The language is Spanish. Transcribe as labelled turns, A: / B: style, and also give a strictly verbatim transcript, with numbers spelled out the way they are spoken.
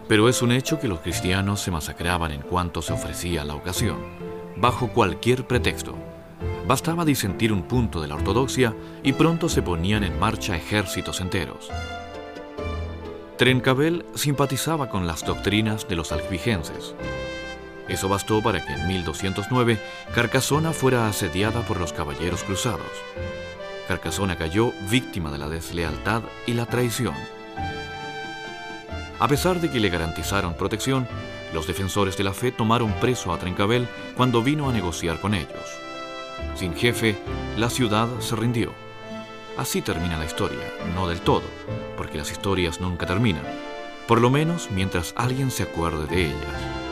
A: Pero es un hecho que los cristianos se masacraban en cuanto se ofrecía la ocasión, bajo cualquier pretexto. Bastaba disentir un punto de la ortodoxia y pronto se ponían en marcha ejércitos enteros. Trencavel simpatizaba con las doctrinas de los albigenses. Eso bastó para que en mil doscientos nueve Carcasona fuera asediada por los caballeros cruzados. Carcasona cayó víctima de la deslealtad y la traición. A pesar de que le garantizaron protección, los defensores de la fe tomaron preso a Trencavel cuando vino a negociar con ellos. Sin jefe, la ciudad se rindió. Así termina la historia, no del todo, porque las historias nunca terminan, por lo menos mientras alguien se acuerde de ellas.